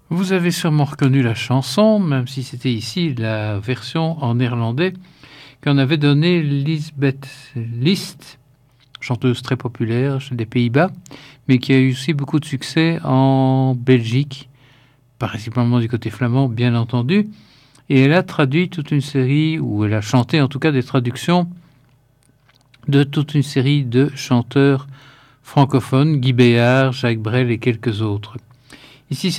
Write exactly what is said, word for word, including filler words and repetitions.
Vous avez sûrement reconnu la chanson, même si c'était ici la version en néerlandais qu'en avait donnée Lisbeth List, chanteuse très populaire des Pays-Bas, mais qui a eu aussi beaucoup de succès en Belgique, principalement du côté flamand, bien entendu. Et elle a traduit toute une série, ou elle a chanté en tout cas des traductions de toute une série de chanteurs francophones, Guy Béard, Jacques Brel et quelques autres. Ici,